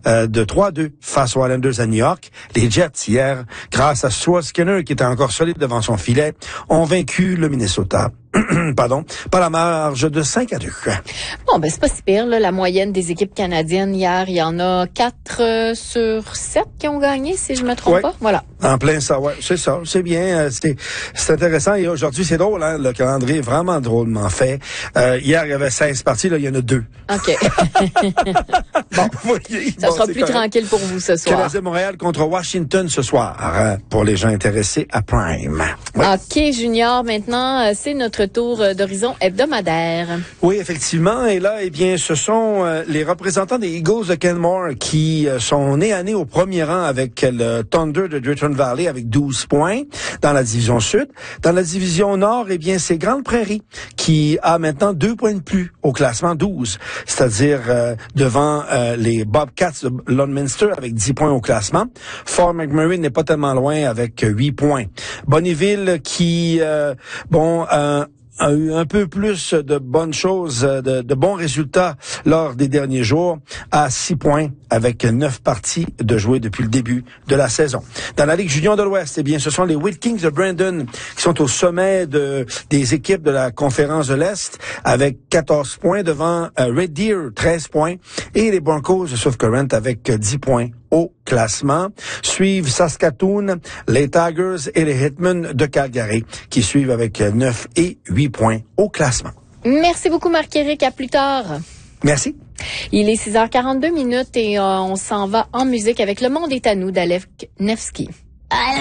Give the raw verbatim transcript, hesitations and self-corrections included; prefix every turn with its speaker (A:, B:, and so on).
A: euh, de trois à deux face aux Islanders à New York. Les Jets, hier, grâce à Stuart Skinner, qui était encore solide devant son filet, ont vaincu le Minnesota. Pardon, par la marge de cinq à deux.
B: Bon, ben c'est pas si pire, là. La moyenne des équipes canadiennes hier, il y en a quatre euh, sur sept qui ont gagné, si je me trompe
A: ouais.
B: pas. Voilà.
A: En plein ça, ouais, c'est ça, c'est bien, c'est, c'est intéressant. Et aujourd'hui, c'est drôle, hein, le calendrier est vraiment drôlement fait. Euh, hier, il y avait seize parties, là, il y en a deux.
B: OK. Bon, voyez, ça bon, sera plus correct. Tranquille pour vous ce soir.
A: Canadien Montréal contre Washington ce soir, hein, pour les gens intéressés à Prime.
B: Ouais. OK, Junior, maintenant, c'est notre tour d'horizon hebdomadaire.
A: Oui, effectivement. Et là, eh bien, ce sont euh, les représentants des Eagles de Kenmore qui euh, sont nés à nez au premier rang avec le Thunder de Drayton Valley avec douze points dans la division sud. Dans la division nord, eh bien, c'est Grande Prairie qui a maintenant deux points de plus au classement douze, c'est-à-dire euh, devant euh, les Bobcats de Lloydminster avec dix points au classement. Fort McMurray n'est pas tellement loin avec huit points. Bonnyville qui, euh, bon, euh, a eu un peu plus de bonnes choses, de, de bons résultats lors des derniers jours, à six points avec neuf parties de jouer depuis le début de la saison. Dans la Ligue junior de l'Ouest, eh bien, ce sont les Wheat Kings de Brandon qui sont au sommet de, des équipes de la conférence de l'Est avec quatorze points devant euh, Red Deer, treize points, et les Broncos de South Current avec dix points au classement. Suivent Saskatoon, les Tigers et les Hitmen de Calgary qui suivent avec neuf et huit points au classement.
B: Merci beaucoup Marc-Éric, à plus tard.
A: Merci.
B: Il est six heures quarante-deux minutes et euh, on s'en va en musique avec Le Monde est à nous d'Alef Nevsky.